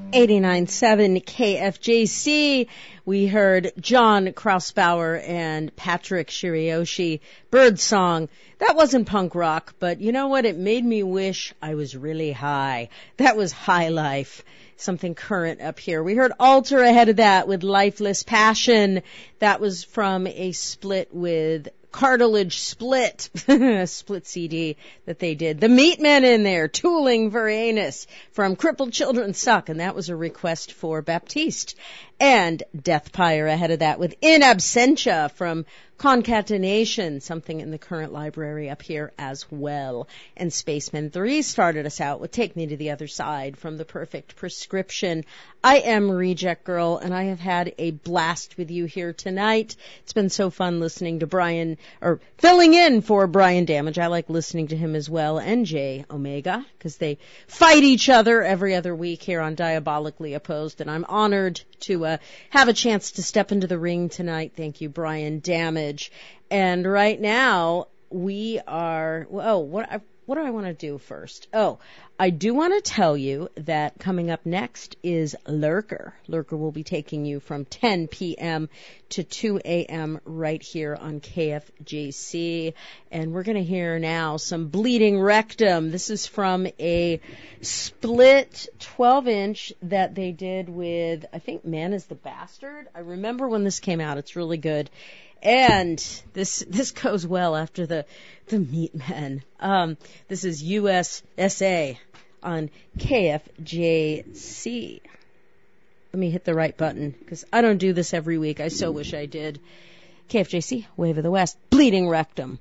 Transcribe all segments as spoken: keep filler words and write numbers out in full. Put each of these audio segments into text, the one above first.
eighty-nine point seven K F J C. We heard John Krausbauer and Patrick Shirioshi, Birdsong. That wasn't punk rock, but you know what? It made me wish I was really high. That was High Life. Something current up here. We heard Alter ahead of that with Lifeless Passion. That was from a split with Cartilage Split, a split C D that they did. The Meatmen in there, Tooling Varanus from Crippled Children Suck, and that was a request for Baptiste. And Death Pyre ahead of that with In Absentia from Concatenation, something in the current library up here as well. And Spaceman three started us out with Take Me to the Other Side from The Perfect Prescription. I am Reject Girl, and I have had a blast with you here tonight. It's been so fun listening to Brian, or filling in for Brian Damage. I like listening to him as well, and Jay Omega, because they fight each other every other week here on Diabolically Opposed, and I'm honored to uh, have a chance to step into the ring tonight. Thank you, Brian Damage. And right now, we are, oh, what, I, what do I want to do first? Oh, I do want to tell you that coming up next is Lurker. Lurker will be taking you from ten p.m. to two a.m. right here on K F J C. And we're going to hear now some Bleeding Rectum. This is from a split twelve inch that they did with, I think, Man is the Bastard. I remember when this came out. It's really good. And this this goes well after the the Meatmen. Um, this is U S S A on K F J C. Let me hit the right button, because I don't do this every week. I so wish I did. K F J C, Wave of the West, Bleeding Rectum.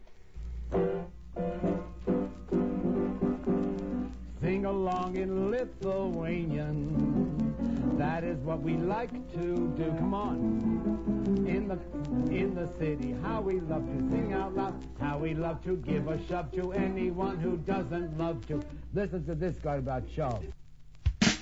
Sing along in Lithuanian. That is what we like to do. Come on. In the in the city, how we love to sing out loud, how we love to give a shove to anyone who doesn't love to. Listen to this guy about shove.